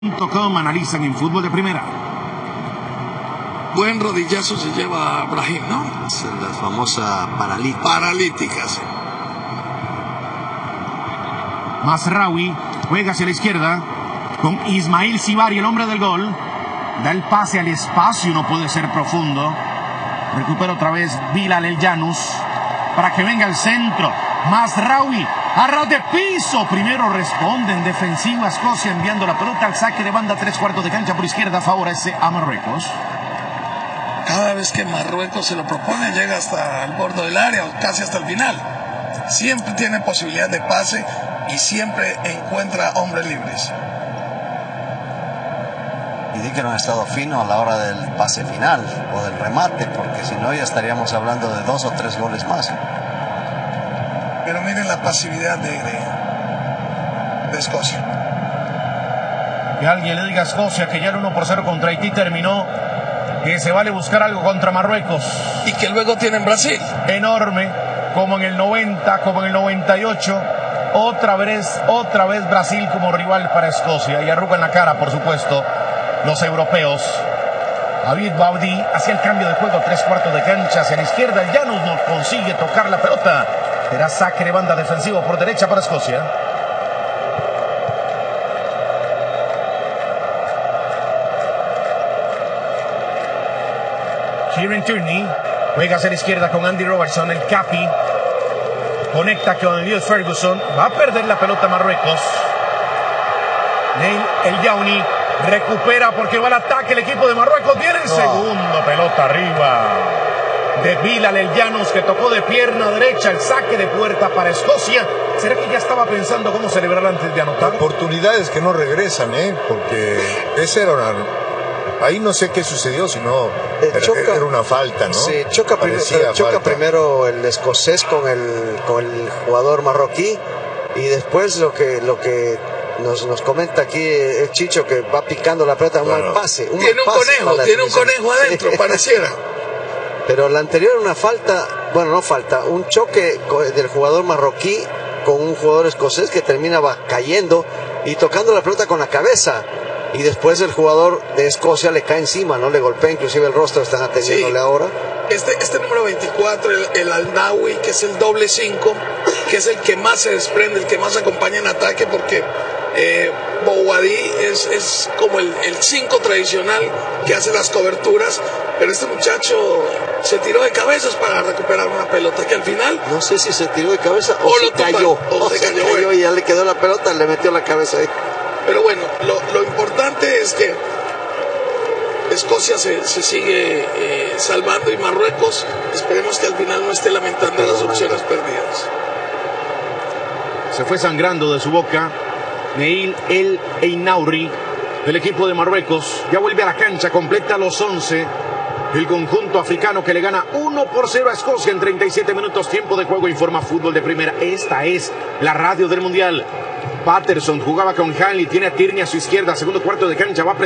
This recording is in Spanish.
.com analizan en fútbol de primera. Buen rodillazo se lleva Brahim, ¿no? Es la famosa paralítica. Paralítica, sí. Mazraoui juega hacia la izquierda con Ismail Sibari, el hombre del gol. Da el pase al espacio, no puede ser profundo. Recupera otra vez Bilal El Janus para que venga al centro. Mazraoui a ras de piso. Primero responde en defensiva Escocia, enviando la pelota al saque de banda, 3/4 de cancha por izquierda, favorece a Marruecos. Cada vez que Marruecos se lo propone, llega hasta el borde del área o casi hasta el final. Siempre tiene posibilidad de pase y siempre encuentra hombres libres. Y di que no ha estado fino a la hora del pase final o del remate, porque si no ya estaríamos hablando de 2 o 3 goles más. Pero miren la pasividad de Escocia. Que alguien le diga a Escocia que ya el 1-0 contra Haití terminó, que se vale buscar algo contra Marruecos. Y que luego tienen Brasil. Enorme, como en el 90, como en el 98. Otra vez Brasil como rival para Escocia. Y arrugan la cara, por supuesto, los europeos. David Baudí hacia el cambio de juego, 3/4 de cancha hacia la izquierda. El Janus no consigue tocar la pelota. Será saque de banda defensivo por derecha para Escocia. Kieran Tierney juega hacia la izquierda con Andy Robertson, el Capi. Conecta con Elliot Ferguson. Va a perder la pelota Marruecos. Neil El Yaouni recupera porque va al ataque el equipo de Marruecos. Viene el segundo, pelota arriba de Bilal El Janus, que tocó de pierna derecha. El saque de puerta para Escocia. ¿Será que ya estaba pensando cómo celebrar antes de anotar? Oportunidades que no regresan, porque esa era una... Ahí no sé qué sucedió, sino era una falta, ¿no? Sí, choca primero el escocés con el jugador marroquí, y después lo que nos comenta aquí el Chicho, que va picando la pelota, un mal pase. Tiene un conejo adentro, pareciera. Pero la anterior una falta, un choque del jugador marroquí con un jugador escocés que termina cayendo y tocando la pelota con la cabeza. Y después el jugador de Escocia le cae encima, ¿no? Le golpea inclusive el rostro, están atendiéndole ahora. Este número 24, el Al-Nawi, que es el doble 5, que es el que más se desprende, el que más acompaña en ataque, porque Bouhaddi es como el 5 tradicional que hace las coberturas, pero este muchacho se tiró de cabezas para recuperar una pelota que al final... No sé si se tiró de cabeza o se cayó. Se cayó y ya le quedó la pelota, le metió la cabeza ahí. Pero bueno, lo importante es que Escocia se sigue salvando, y Marruecos, esperemos que al final no esté lamentando las opciones perdidas. Se fue sangrando de su boca Neil El Einauri del equipo de Marruecos. Ya vuelve a la cancha, completa los 11. El conjunto africano que le gana 1-0 a Escocia en 37 minutos, tiempo de juego. Informa Fútbol de Primera. Esta es la radio del Mundial. Patterson jugaba con Hanley, tiene a Tierney a su izquierda, segundo cuarto de cancha, va a